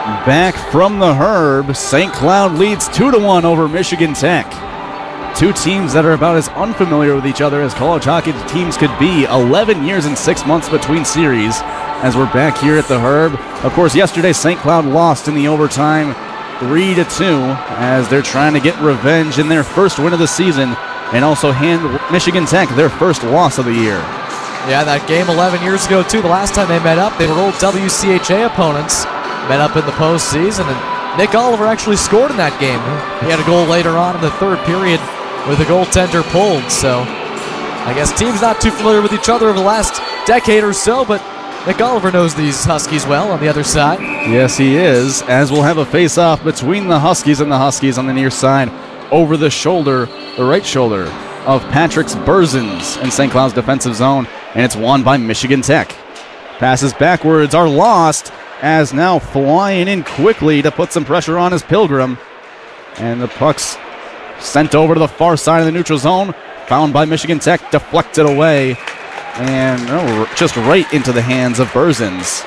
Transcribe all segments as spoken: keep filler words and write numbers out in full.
Back from the Herb, Saint Cloud leads two to one over Michigan Tech. Two teams that are about as unfamiliar with each other as college hockey teams could be. eleven years and six months between series as we're back here at the Herb. Of course, yesterday Saint Cloud lost in the overtime three to two as they're trying to get revenge in their first win of the season and also hand Michigan Tech their first loss of the year. Yeah, that game eleven years ago, too. The last time they met up, they were old W C H A opponents, met up in the postseason, and Nick Oliver actually scored in that game. He had a goal later on in the third period with the goaltender pulled, so I guess teams not too familiar with each other over the last decade or so, but Nick Oliver knows these Huskies well on the other side. Yes, he is, as we'll have a face-off between the Huskies and the Huskies on the near side over the shoulder, the right shoulder of Patrick Burzins in Saint Cloud's defensive zone, and it's won by Michigan Tech. Passes backwards are lost, as now flying in quickly to put some pressure on is Pilgrim, and the puck's sent over to the far side of the neutral zone, found by Michigan Tech, deflected away, and oh, just right into the hands of Burzins,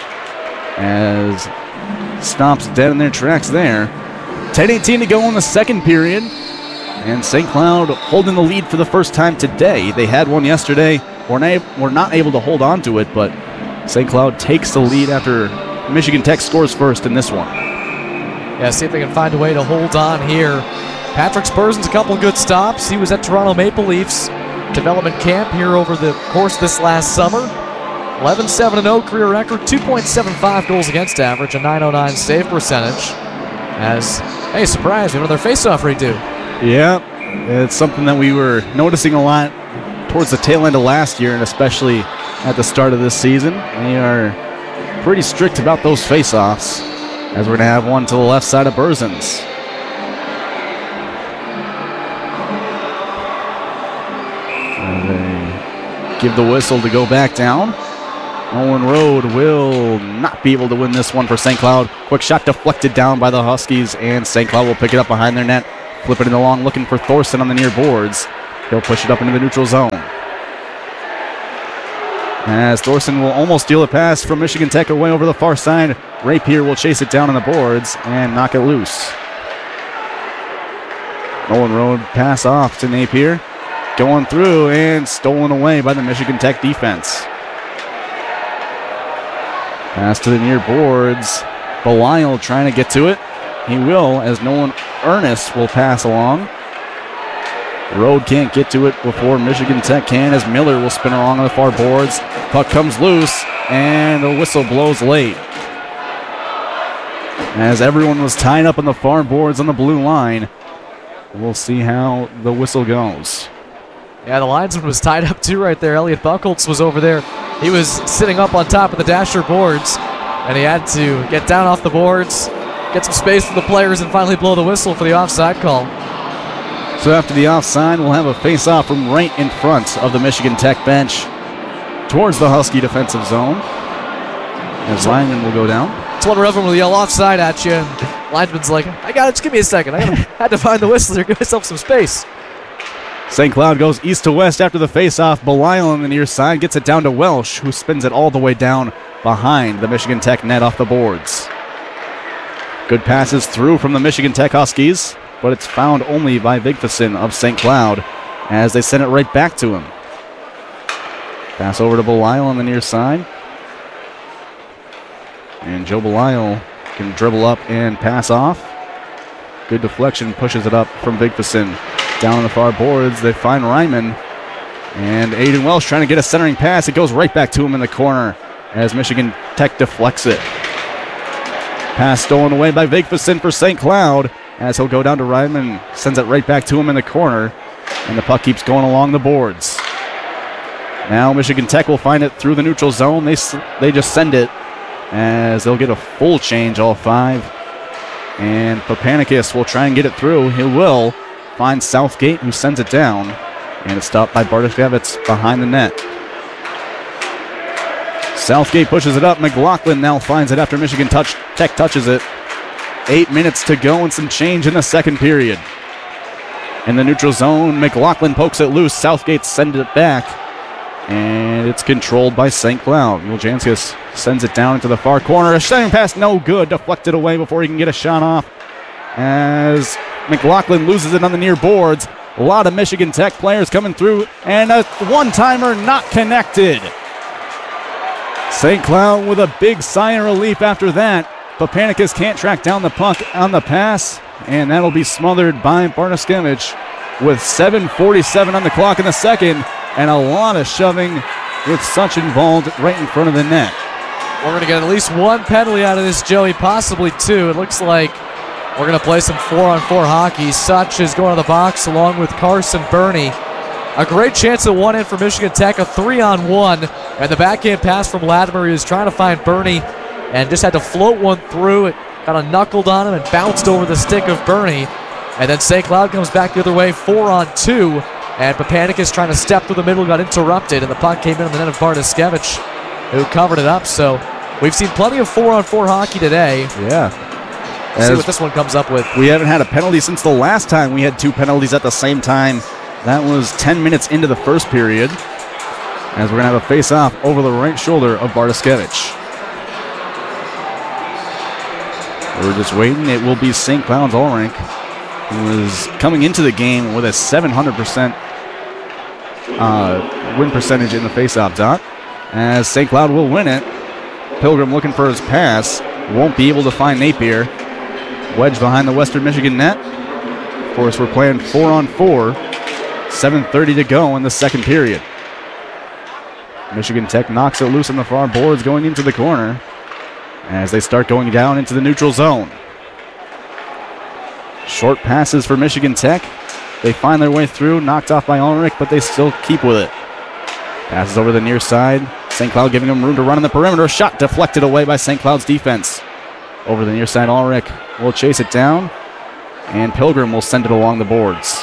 as stops dead in their tracks there. ten eighteen to go in the second period, and Saint Cloud holding the lead for the first time today. They had one yesterday. We're not, we're not able to hold on to it, but Saint Cloud takes the lead after Michigan Tech scores first in this one. Yeah, see if they can find a way to hold on here. Patrick Spurson's a couple good stops. He was at Toronto Maple Leafs development camp here over the course this last summer. eleven seven and oh career record, two point seven five goals against average, a nine oh nine save percentage. As, hey, surprise, we have another faceoff redo. Yeah, it's something that we were noticing a lot towards the tail end of last year, and especially at the start of this season. They are pretty strict about those faceoffs, as we're going to have one to the left side of Burzins. And they give the whistle to go back down. Owen Road will not be able to win this one for Saint Cloud. Quick shot deflected down by the Huskies, and Saint Cloud will pick it up behind their net, flipping it along, looking for Thorson on the near boards. He'll push it up into the neutral zone. As Thorson will almost steal a pass from Michigan Tech away over the far side. Rapier will chase it down on the boards and knock it loose. Owen Road pass off to Napier. Going through and stolen away by the Michigan Tech defense. Pass to the near boards. Belial trying to get to it. He will, as Nolan Ernest will pass along. Road can't get to it before Michigan Tech can, as Miller will spin along on the far boards. Puck comes loose, and the whistle blows late. As everyone was tied up on the far boards on the blue line, we'll see how the whistle goes. Yeah, the linesman was tied up too right there. Elliot Buchholz was over there. He was sitting up on top of the dasher boards, and he had to get down off the boards, get some space for the players, and finally blow the whistle for the offside call. So after the offside, we'll have a face-off from right in front of the Michigan Tech bench towards the Husky defensive zone, as lineman will go down. It's one where everyone will yell offside at you, and lineman's like, I got it, just give me a second. I had to find the whistle here, give myself some space. Saint Cloud goes east to west after the face-off. Belial on the near side gets it down to Welsh, who spins it all the way down behind the Michigan Tech net off the boards. Good passes through from the Michigan Tech Huskies, but it's found only by Vigfuson of Saint Cloud as they send it right back to him. Pass over to Belial on the near side. And Joe Belial can dribble up and pass off. Good deflection, pushes it up from Vigfuson. Down on the far boards, they find Ryman. And Aiden Welsh trying to get a centering pass. It goes right back to him in the corner as Michigan Tech deflects it. Pass stolen away by Vigfuson for Saint Cloud as he'll go down to Ryman, sends it right back to him in the corner, and the puck keeps going along the boards. Now Michigan Tech will find it through the neutral zone. They, they just send it as they'll get a full change, all five. And Papanikis will try and get it through. He will. Finds Southgate, who sends it down, and it's stopped by Bartoshevitz behind the net. Southgate pushes it up. McLaughlin now finds it after Michigan touch, Tech touches it. Eight minutes to go and some change in the second period. In the neutral zone, McLaughlin pokes it loose. Southgate sends it back, And it's controlled by Saint Cloud. Wiljanskis sends it down into the far corner. A shutting pass, no good. Deflected away before he can get a shot off. As McLaughlin loses it on the near boards. A lot of Michigan Tech players coming through. And a one-timer not connected. Saint Cloud with a big sigh of relief after that. Papanicus can't track down the puck on the pass. And that'll be smothered by Bartoskevich with seven forty-seven on the clock in the second. And a lot of shoving with Such involved right in front of the net. We're going to get at least one penalty out of this, Joey, possibly two. It looks like we're going to play some four-on-four hockey. Such is going to the box along with Carson Burney. A great chance at one in for Michigan Tech, a three-on-one. And the backhand pass from Latimer. He was trying to find Burney and just had to float one through. It kind of knuckled on him and bounced over the stick of Burney. And then Saint Cloud comes back the other way, four-on-two. And Papanicus trying to step through the middle, got interrupted, and the puck came in on the net of Bartoskevich, who covered it up. So we've seen plenty of four-on-four hockey today. Yeah. Let's see what this one comes up with. We haven't had a penalty since the last time we had two penalties at the same time. That was ten minutes into the first period. As we're going to have a face-off over the right shoulder of Bartoskevich. We're just waiting. It will be Saint Cloud's Ulrich, who is coming into the game with a seven hundred percent uh, win percentage in the faceoff dot. As Saint Cloud will win it. Pilgrim looking for his pass. Won't be able to find Napier. Wedge behind the Western Michigan net. Of course, we're playing four on four. seven thirty to go in the second period. Michigan Tech knocks it loose on the far boards going into the corner as they start going down into the neutral zone. Short passes for Michigan Tech. They find their way through, knocked off by Ulrich, but they still keep with it. Passes over the near side. Saint Cloud giving them room to run on the perimeter. Shot deflected away by Saint Cloud's defense. Over the near side, Ulrich will chase it down, and Pilgrim will send it along the boards.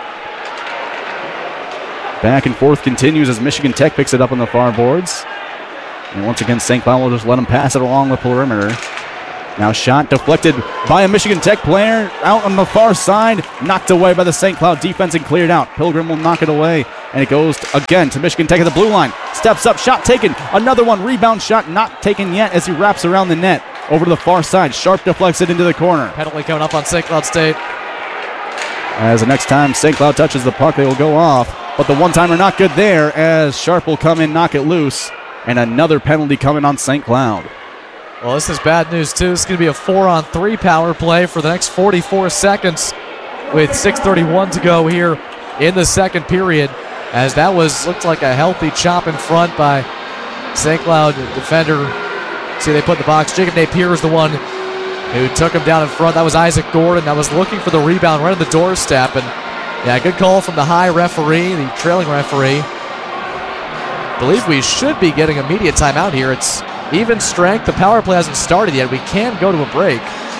Back and forth continues as Michigan Tech picks it up on the far boards. And once again, Saint Cloud will just let them pass it along the perimeter. Now shot deflected by a Michigan Tech player out on the far side. Knocked away by the Saint Cloud defense and cleared out. Pilgrim will knock it away. And it goes again to Michigan Tech at the blue line. Steps up, shot taken. Another one, rebound shot not taken yet as he wraps around the net. Over to the far side. Sharp deflects it into the corner. Penalty coming up on Saint Cloud State. As the next time Saint Cloud touches the puck, they will go off. But the one-timer not good there as Sharp will come in, knock it loose. And another penalty coming on Saint Cloud. Well, this is bad news, too. This is going to be a four-on-three power play for the next forty-four seconds with six thirty-one to go here in the second period, as that was looked like a healthy chop in front by Saint Cloud defender. See, they put in the box. Jacob Napier is the one who took him down in front. That was Isaac Gordon that was looking for the rebound right on the doorstep. And, yeah, good call from the high referee, the trailing referee. I believe we should be getting a media timeout here. It's even strength. The power play hasn't started yet. We can go to a break.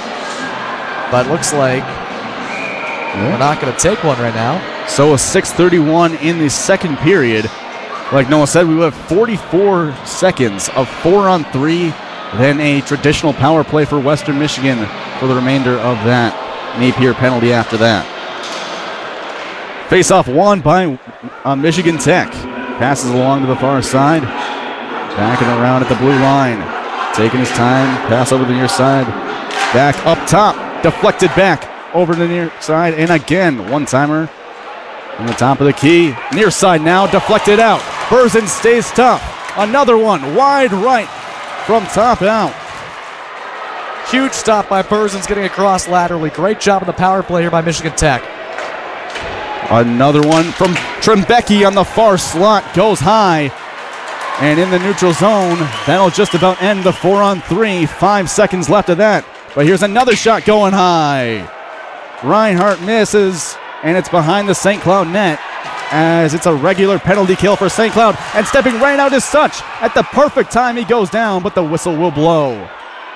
But looks like yeah. we're not going to take one right now. So a six thirty-one in the second period. Like Noah said, we have forty-four seconds of four on three, then a traditional power play for Western Michigan for the remainder of that Napier penalty after that. Face-off won by uh, Michigan Tech. Passes along to the far side. Backing around at the blue line. Taking his time. Pass over the near side. Back up top. Deflected back over to the near side. And again, one-timer on the top of the key. Near side now. Deflected out. Berzin stays tough. Another one. Wide right from top out. Huge stop by Berzin's getting across laterally. Great job on the power play here by Michigan Tech. Another one from Trembecki on the far slot. Goes high. And in the neutral zone, that'll just about end the four on three. Five seconds left of that. But here's another shot going high. Reinhardt misses, and it's behind the Saint Cloud net as it's a regular penalty kill for Saint Cloud. And stepping right out is Such. At the perfect time, he goes down, but the whistle will blow.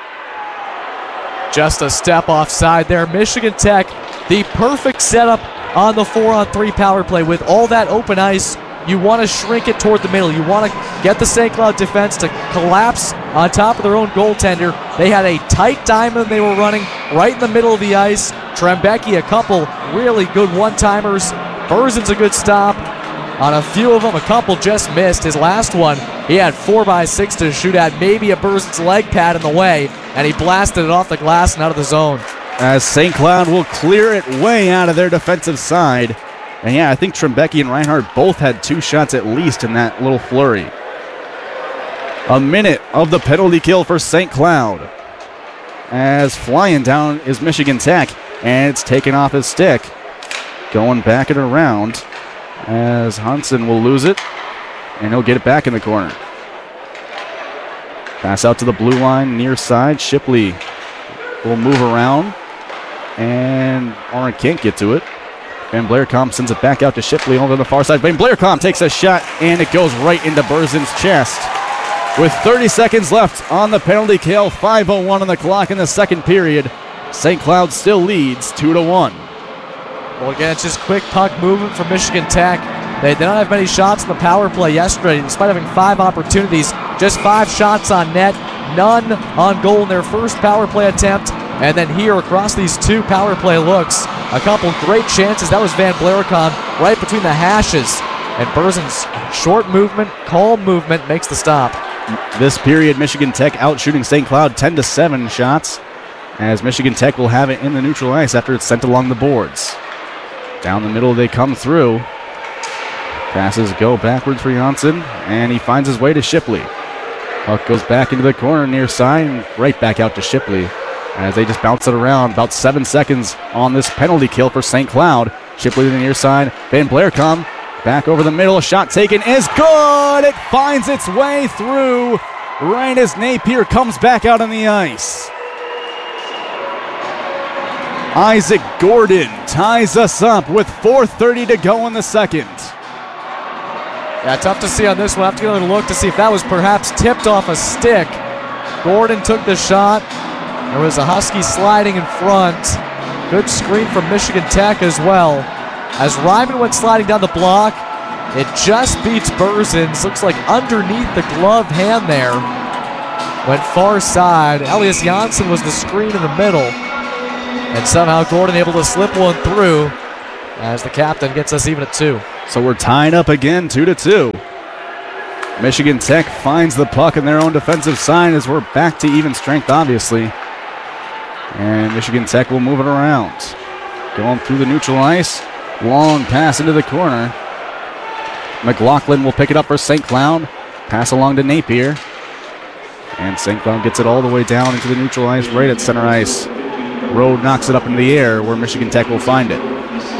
Just a step offside there. Michigan Tech, the perfect setup on the four on three power play with all that open ice. You want to shrink it toward the middle. You want to get the Saint Cloud defense to collapse on top of their own goaltender. They had a tight diamond they were running right in the middle of the ice. Trembecki, a couple really good one-timers. Berzin's a good stop. On a few of them, a couple just missed. His last one, he had four by six to shoot at, maybe a Berzins leg pad in the way, and he blasted it off the glass and out of the zone. As Saint Cloud will clear it way out of their defensive side. And yeah, I think Trembecki and Reinhardt both had two shots at least in that little flurry. A minute of the penalty kill for Saint Cloud. As flying down is Michigan Tech, and it's taken off his stick. Going back and around as Hansen will lose it, and he'll get it back in the corner. Pass out to the blue line, near side. Shipley will move around, and Warren can't get to it. Van Blaerkamp sends it back out to Shipley over the far side. Van Blaerkamp takes a shot, and it goes right into Berzins' chest. With thirty seconds left on the penalty kill, five oh one on the clock in the second period, Saint Cloud still leads two to one. Well, again, it's just quick puck movement from Michigan Tech. They did not have many shots in the power play yesterday, despite having five opportunities. Just five shots on net, none on goal in their first power play attempt. And then here, across these two power play looks, a couple great chances. That was Van Blaerkamp right between the hashes. And Berzins' short movement, calm movement, makes the stop. This period, Michigan Tech out shooting Saint Cloud ten to seven shots, as Michigan Tech will have it in the neutral ice after it's sent along the boards. Down the middle they come through. Passes go backwards for Janssen, and he finds his way to Shipley. Puck goes back into the corner near side, and right back out to Shipley as they just bounce it around. About seven seconds on this penalty kill for Saint Cloud. Shipley to the near side. Van Blaerkamp back over the middle. A shot taken is good. It finds its way through right as Napier comes back out on the ice. Isaac Gordon ties us up with four thirty to go in the second. Yeah, tough to see on this one. I have to get a look to see if that was perhaps tipped off a stick. Gordon took the shot. There was a Husky sliding in front. Good screen from Michigan Tech as well. As Ryman went sliding down the block, it just beats Berzins. Looks like underneath the gloved hand there. Went far side. Elias Janssen was the screen in the middle. And somehow Gordon able to slip one through as the captain gets us even at two. So we're tied up again, two to two. Michigan Tech finds the puck in their own defensive side as we're back to even strength, obviously. And Michigan Tech will move it around. Going through the neutral ice. Long pass into the corner. McLaughlin will pick it up for Saint Cloud. Pass along to Napier. And Saint Cloud gets it all the way down into the neutral ice, right at center ice. Rode knocks it up into the air where Michigan Tech will find it.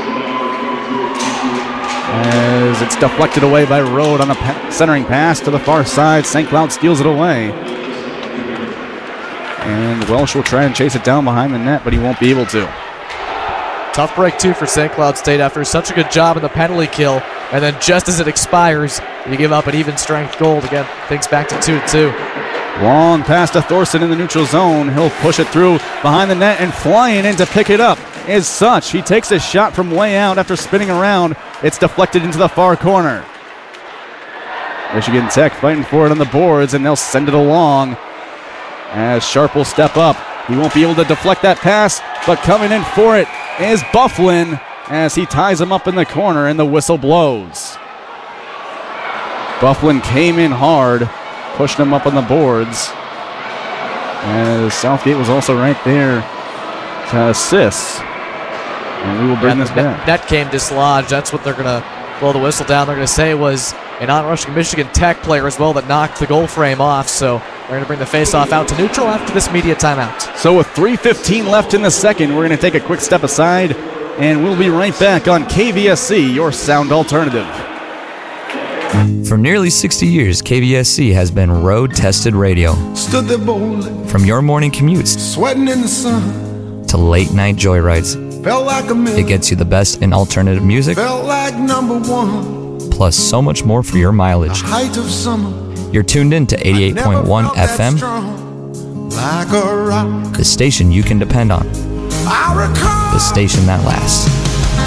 As it's deflected away by Rode on a pa- centering pass to the far side. Saint Cloud steals it away. And Welsh will try and chase it down behind the net, but he won't be able to. Tough break, too, for Saint Cloud State after such a good job in the penalty kill. And then just as it expires, you give up an even strength goal to get things back to two to two. Long pass to Thorson in the neutral zone. He'll push it through behind the net, and flying in to pick it up is Such. He takes a shot from way out after spinning around. It's deflected into the far corner. Michigan Tech fighting for it on the boards, and they'll send it along as Sharp will step up. He won't be able to deflect that pass, but coming in for it is Bufflin as he ties him up in the corner, and the whistle blows. Bufflin came in hard, pushed him up on the boards, as Southgate was also right there to assist. And we will bring yeah, this net, back. Net came dislodged. That's what they're going to blow the whistle down. They're going to say it was an on-rushing Michigan Tech player as well that knocked the goal frame off. So they're going to bring the face-off out to neutral after this media timeout. So with three fifteen left in the second, we're going to take a quick step aside, and we'll be right back on K V S C, your sound alternative. For nearly sixty years, K V S C has been road-tested radio. Stood there boldly, from your morning commutes, sweating in the sun, to late-night joyrides. Felt like a million. It gets you the best in alternative music, Felt like number one. plus so much more for your mileage. The height of summer. You're tuned in to eighty-eight point one F M, like a rock. the station you can depend on, I recall the station that lasts.